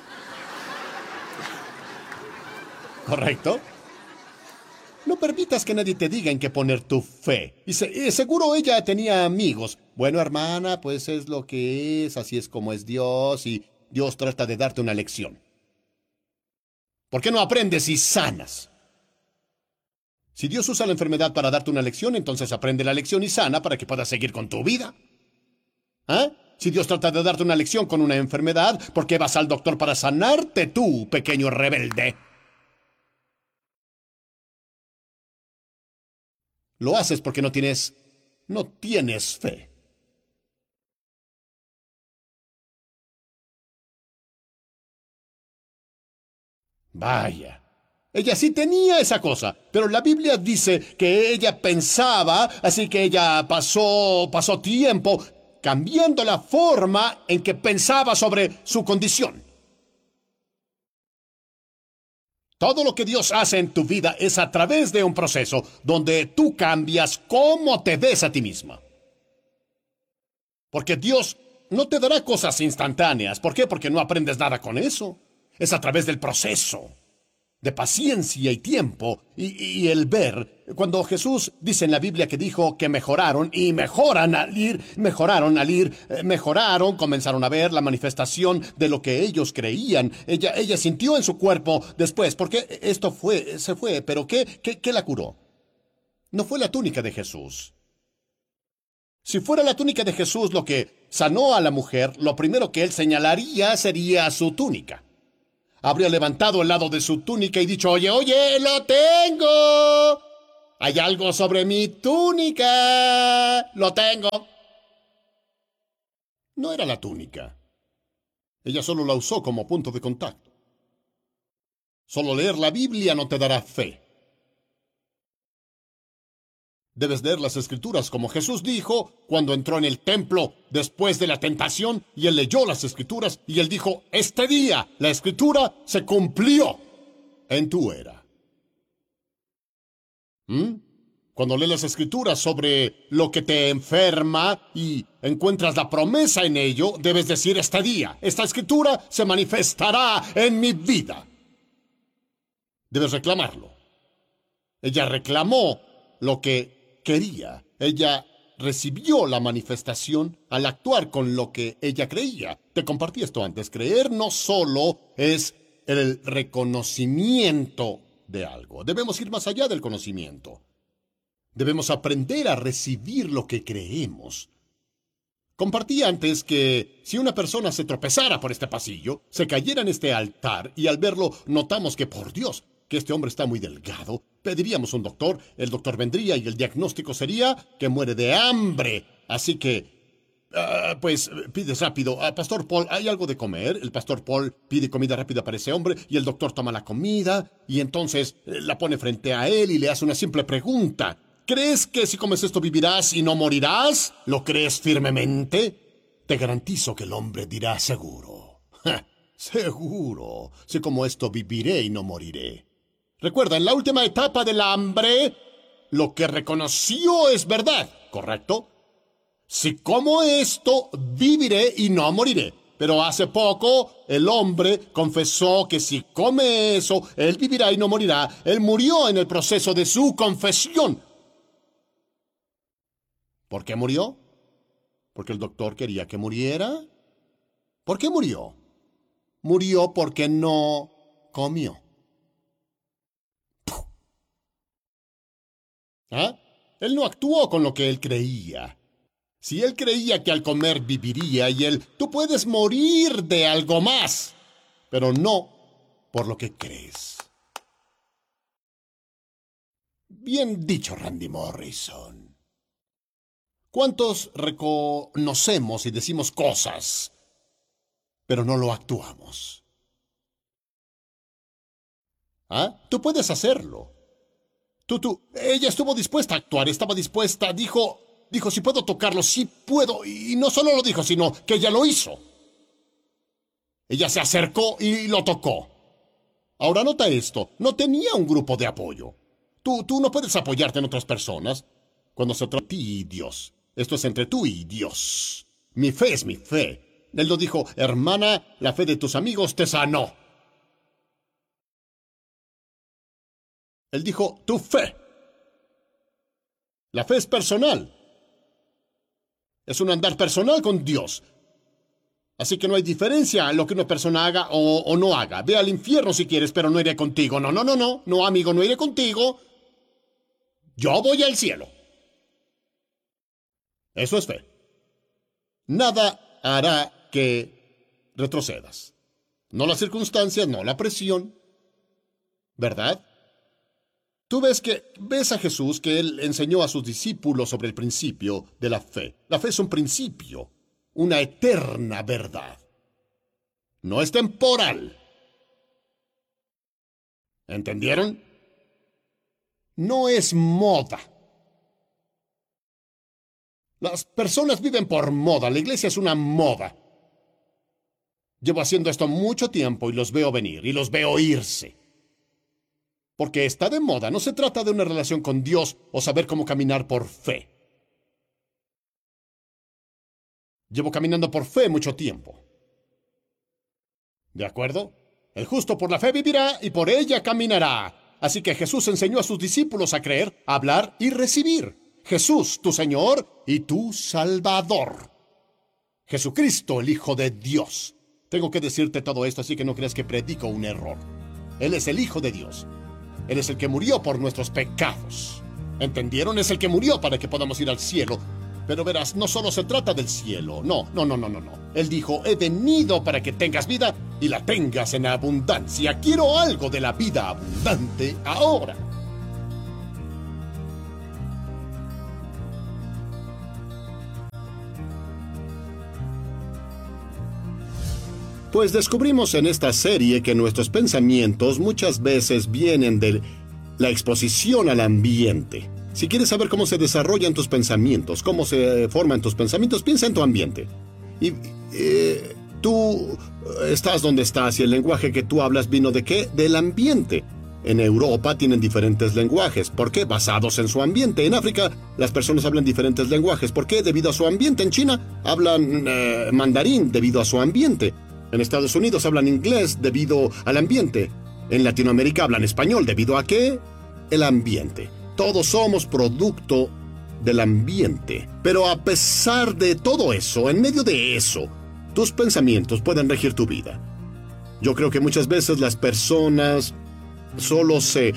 ¿Correcto? No permitas que nadie te diga en qué poner tu fe. Y seguro ella tenía amigos. Bueno, hermana, pues es lo que es, así es como es Dios, y Dios trata de darte una lección. ¿Por qué no aprendes y sanas? Si Dios usa la enfermedad para darte una lección, entonces aprende la lección y sana para que puedas seguir con tu vida. Si Dios trata de darte una lección con una enfermedad, ¿por qué vas al doctor para sanarte tú, pequeño rebelde? Lo haces porque no tienes fe. Vaya, ella sí tenía esa cosa, pero la Biblia dice que ella pensaba, así que ella pasó tiempo cambiando la forma en que pensaba sobre su condición. Todo lo que Dios hace en tu vida es a través de un proceso donde tú cambias cómo te ves a ti misma. Porque Dios no te dará cosas instantáneas. ¿Por qué? Porque no aprendes nada con eso. Es a través del proceso. de paciencia y tiempo y el ver. Cuando Jesús dice en la Biblia que dijo que mejoraron y mejoraron, comenzaron a ver la manifestación de lo que ellos creían. Ella sintió en su cuerpo después, porque se fue, pero ¿qué la curó? No fue la túnica de Jesús. Si fuera la túnica de Jesús lo que sanó a la mujer, lo primero que él señalaría sería su túnica. Habría levantado el lado de su túnica y dicho, oye, lo tengo. Hay algo sobre mi túnica. Lo tengo. No era la túnica. Ella solo la usó como punto de contacto. Solo leer la Biblia no te dará fe. Debes leer las Escrituras como Jesús dijo cuando entró en el templo después de la tentación y él leyó las Escrituras y él dijo, este día la Escritura se cumplió en tu era. Cuando lees las Escrituras sobre lo que te enferma y encuentras la promesa en ello, debes decir este día, esta Escritura se manifestará en mi vida. Debes reclamarlo. Ella reclamó lo que quería. Ella recibió la manifestación al actuar con lo que ella creía. Te compartí esto antes. Creer no solo es el reconocimiento de algo. Debemos ir más allá del conocimiento. Debemos aprender a recibir lo que creemos. Compartí antes que si una persona se tropezara por este pasillo, se cayera en este altar y al verlo notamos que, por Dios, que este hombre está muy delgado, pediríamos un doctor, el doctor vendría y el diagnóstico sería que muere de hambre. Así que, pues, pides rápido. Pastor Paul, ¿hay algo de comer? El pastor Paul pide comida rápida para ese hombre y el doctor toma la comida y entonces la pone frente a él y le hace una simple pregunta. ¿Crees que si comes esto vivirás y no morirás? ¿Lo crees firmemente? Te garantizo que el hombre dirá seguro. Seguro, si como esto viviré y no moriré. Recuerda, en la última etapa del hambre, lo que reconoció es verdad, ¿correcto? Si como esto, viviré y no moriré. Pero hace poco, el hombre confesó que si come eso, él vivirá y no morirá. Él murió en el proceso de su confesión. ¿Por qué murió? ¿Porque el doctor quería que muriera? ¿Por qué murió? Murió porque no comió. Él no actuó con lo que él creía. Si él creía que al comer viviría tú puedes morir de algo más, pero no por lo que crees. Bien dicho, Randy Morrison. ¿Cuántos reconocemos y decimos cosas, pero no lo actuamos? Tú puedes hacerlo. Ella estuvo dispuesta a actuar, estaba dispuesta, dijo, si puedo tocarlo, sí puedo, y no solo lo dijo, sino que ella lo hizo. Ella se acercó y lo tocó. Ahora nota esto, no tenía un grupo de apoyo. Tú no puedes apoyarte en otras personas cuando se trata de ti y Dios. Esto es entre tú y Dios. Mi fe es mi fe. Él lo dijo, hermana, la fe de tus amigos te sanó. Él dijo, tu fe. La fe es personal. Es un andar personal con Dios. Así que no hay diferencia en lo que una persona haga o no haga. Ve al infierno si quieres, pero no iré contigo. No, amigo, no iré contigo. Yo voy al cielo. Eso es fe. Nada hará que retrocedas. No las circunstancias, no la presión. ¿Verdad? Tú ves a Jesús que él enseñó a sus discípulos sobre el principio de la fe. La fe es un principio, una eterna verdad. No es temporal. ¿Entendieron? No es moda. Las personas viven por moda. La iglesia es una moda. Llevo haciendo esto mucho tiempo y los veo venir y los veo irse. Porque está de moda. No se trata de una relación con Dios o saber cómo caminar por fe. Llevo caminando por fe mucho tiempo. ¿De acuerdo? El justo por la fe vivirá y por ella caminará. Así que Jesús enseñó a sus discípulos a creer, a hablar y recibir. Jesús, tu Señor y tu Salvador. Jesucristo, el Hijo de Dios. Tengo que decirte todo esto, así que no creas que predico un error. Él es el Hijo de Dios. Él es el que murió por nuestros pecados. ¿Entendieron? Es el que murió para que podamos ir al cielo. Pero verás, no solo se trata del cielo. No. Él dijo, he venido para que tengas vida y la tengas en abundancia. Quiero algo de la vida abundante ahora. Pues descubrimos en esta serie que nuestros pensamientos muchas veces vienen de la exposición al ambiente. Si quieres saber cómo se desarrollan tus pensamientos, cómo se forman tus pensamientos, piensa en tu ambiente. Y tú estás donde estás y el lenguaje que tú hablas vino ¿de qué? Del ambiente. En Europa tienen diferentes lenguajes. ¿Por qué? Basados en su ambiente. En África las personas hablan diferentes lenguajes. ¿Por qué? Debido a su ambiente. En China hablan mandarín debido a su ambiente. En Estados Unidos hablan inglés debido al ambiente. En Latinoamérica hablan español debido a ¿qué? El ambiente. Todos somos producto del ambiente. Pero a pesar de todo eso, en medio de eso, tus pensamientos pueden regir tu vida. Yo creo que muchas veces las personas solo se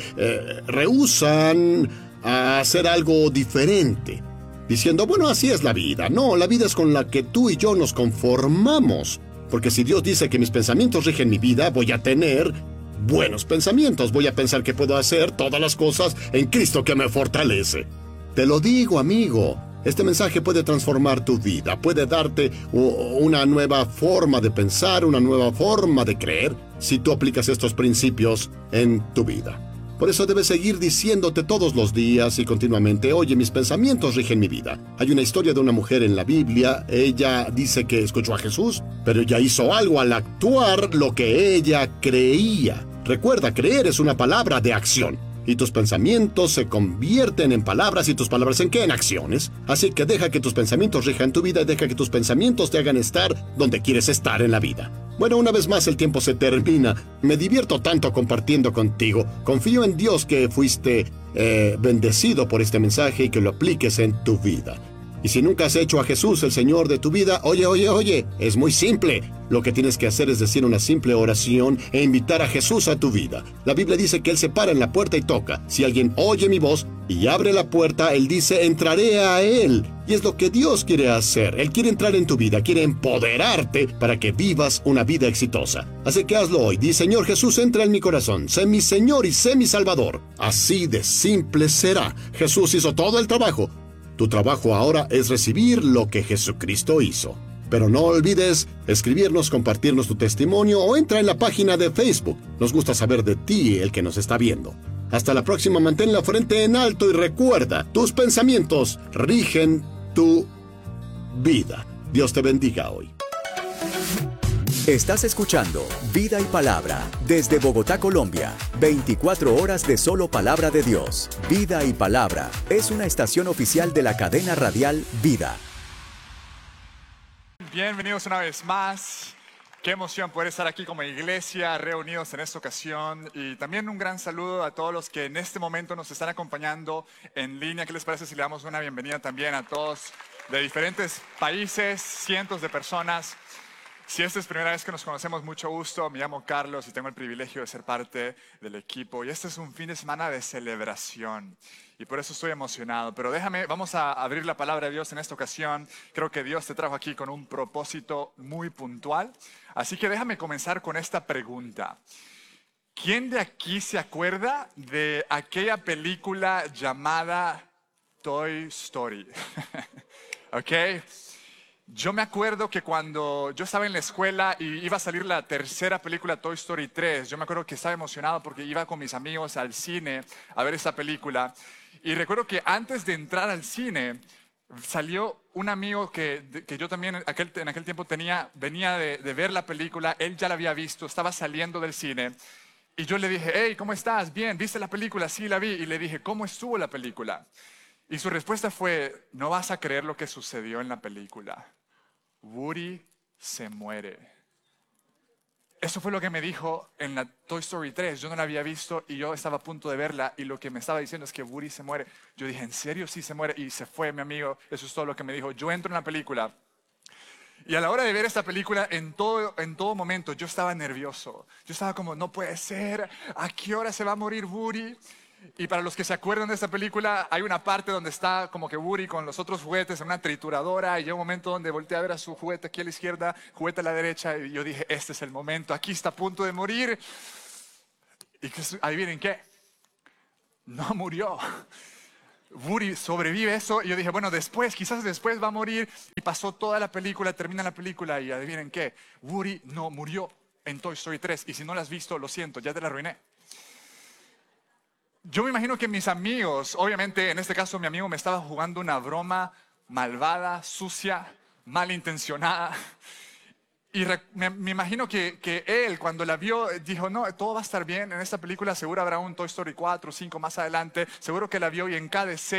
rehúsan a hacer algo diferente, diciendo, bueno, así es la vida. No, la vida es con la que tú y yo nos conformamos. Porque si Dios dice que mis pensamientos rigen mi vida, voy a tener buenos pensamientos. Voy a pensar que puedo hacer todas las cosas en Cristo que me fortalece. Te lo digo, amigo. Este mensaje puede transformar tu vida. Puede darte una nueva forma de pensar, una nueva forma de creer, si tú aplicas estos principios en tu vida. Por eso debes seguir diciéndote todos los días y continuamente, oye, mis pensamientos rigen mi vida. Hay una historia de una mujer en la Biblia. Ella dice que escuchó a Jesús, pero ella hizo algo al actuar lo que ella creía. Recuerda, creer es una palabra de acción. Y tus pensamientos se convierten en palabras, y tus palabras ¿en qué? En acciones. Así que deja que tus pensamientos rijan tu vida y deja que tus pensamientos te hagan estar donde quieres estar en la vida. Bueno, una vez más el tiempo se termina. Me divierto tanto compartiendo contigo. Confío en Dios que fuiste bendecido por este mensaje y que lo apliques en tu vida. Y si nunca has hecho a Jesús el Señor de tu vida, oye, es muy simple. Lo que tienes que hacer es decir una simple oración e invitar a Jesús a tu vida. La Biblia dice que Él se para en la puerta y toca. Si alguien oye mi voz y abre la puerta, Él dice, entraré a Él. Y es lo que Dios quiere hacer. Él quiere entrar en tu vida, quiere empoderarte para que vivas una vida exitosa. Así que hazlo hoy. Di, Señor Jesús, entra en mi corazón. Sé mi Señor y sé mi Salvador. Así de simple será. Jesús hizo todo el trabajo. Tu trabajo ahora es recibir lo que Jesucristo hizo. Pero no olvides escribirnos, compartirnos tu testimonio o entra en la página de Facebook. Nos gusta saber de ti, el que nos está viendo. Hasta la próxima, mantén la frente en alto y recuerda, tus pensamientos rigen tu vida. Dios te bendiga hoy. Estás escuchando Vida y Palabra desde Bogotá, Colombia. 24 horas de solo palabra de Dios. Vida y Palabra es una estación oficial de la cadena radial Vida. Bienvenidos una vez más. Qué emoción poder estar aquí como iglesia reunidos en esta ocasión. Y también un gran saludo a todos los que en este momento nos están acompañando en línea. ¿Qué les parece si le damos una bienvenida también a todos de diferentes países, cientos de personas? Si esta es la primera vez que nos conocemos, mucho gusto. Me llamo Carlos y tengo el privilegio de ser parte del equipo. Y este es un fin de semana de celebración y por eso estoy emocionado. Pero vamos a abrir la palabra de Dios en esta ocasión. Creo que Dios te trajo aquí con un propósito muy puntual. Así que déjame comenzar con esta pregunta. ¿Quién de aquí se acuerda de aquella película llamada Toy Story? ¿Ok? Yo me acuerdo que cuando yo estaba en la escuela y iba a salir la tercera película, Toy Story 3, yo me acuerdo que estaba emocionado porque iba con mis amigos al cine a ver esa película. Y recuerdo que antes de entrar al cine, salió un amigo que yo también en aquel tiempo venía de ver la película, él ya la había visto, estaba saliendo del cine. Y yo le dije, hey, ¿cómo estás? Bien, ¿viste la película? Sí, la vi. Y le dije, ¿cómo estuvo la película? Y su respuesta fue, no vas a creer lo que sucedió en la película. Woody se muere. Eso fue lo que me dijo en la Toy Story 3. Yo no la había visto y yo estaba a punto de verla y lo que me estaba diciendo es que Woody se muere. Yo dije, ¿en serio? Sí, se muere. Y se fue, mi amigo. Eso es todo lo que me dijo. Yo entro en la película y a la hora de ver esta película, en todo momento, yo estaba nervioso. Yo estaba como, no puede ser. ¿A qué hora se va a morir Woody? Y para los que se acuerdan de esta película, hay una parte donde está como que Woody con los otros juguetes en una trituradora y llega un momento donde voltea a ver a su juguete aquí a la izquierda, juguete a la derecha y yo dije, este es el momento, aquí está a punto de morir. Y adivinen qué, no murió. Woody sobrevive eso y yo dije, bueno, quizás después va a morir. Y pasó toda la película, termina la película y adivinen qué, Woody no murió en Toy Story 3 y si no la has visto, lo siento, ya te la arruiné. Yo me imagino que mis amigos, obviamente en este caso mi amigo me estaba jugando una broma malvada, sucia, malintencionada. Y me imagino que él cuando la vio dijo, no, todo va a estar bien, en esta película seguro habrá un Toy Story 4 o 5 más adelante, seguro que la vio y en cada escena